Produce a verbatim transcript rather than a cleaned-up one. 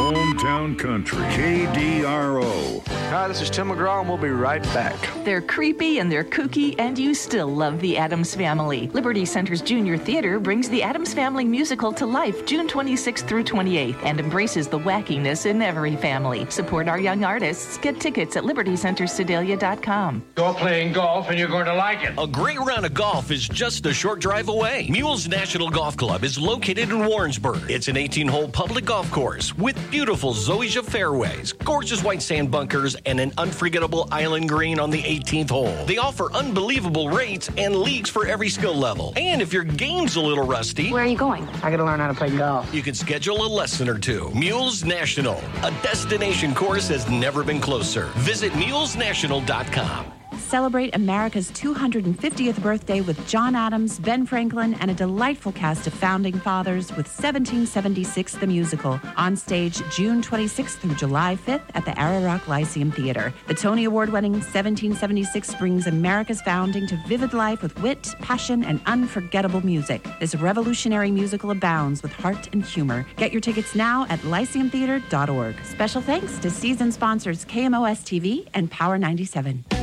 Hometown Country, K D R O. Hi, this is Tim McGraw, and we'll be right back. They're creepy and they're kooky, and you still love the Addams Family. Liberty Center's Junior Theater brings the Addams Family musical to life June twenty-sixth through twenty-eighth and embraces the wackiness in every family. Support our young artists. Get tickets at liberty center sedalia dot com. You're playing golf, and you're going to like it. A great round of golf is just a short drive away. Mules National Golf Club is located in Warrensburg. It's an eighteen-hole public golf course with beautiful zoysia fairways, gorgeous white sand bunkers, and an unforgettable island green on the eighteenth hole. They offer unbelievable rates and leagues for every skill level. And if your game's a little rusty, where are you going? I gotta learn how to play golf. You can schedule a lesson or two. Mules National, a destination course has never been closer. Visit mules national dot com. Celebrate America's two hundred fiftieth birthday with John Adams, Ben Franklin, and a delightful cast of founding fathers with seventeen seventy-six the Musical, on stage June twenty-sixth through July fifth at the Ararock Lyceum Theater. The Tony Award-winning seventeen seventy-six brings America's founding to vivid life with wit, passion, and unforgettable music. This revolutionary musical abounds with heart and humor. Get your tickets now at lyceum theater dot org. Special thanks to season sponsors K M O S T V and Power ninety-seven.